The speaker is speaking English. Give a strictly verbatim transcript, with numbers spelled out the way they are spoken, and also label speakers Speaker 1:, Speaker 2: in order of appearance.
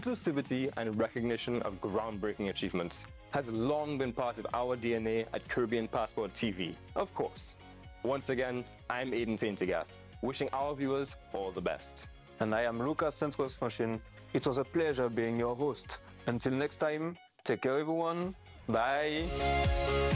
Speaker 1: Inclusivity and recognition of groundbreaking achievements has long been part of our D N A at Caribbean Passport T V, of course. Once again, I'm Aidan Saint-Agath, wishing our viewers all the best.
Speaker 2: And I am Lucas Santos-Fanchin. It was a pleasure being your host. Until next time, take care everyone. Bye.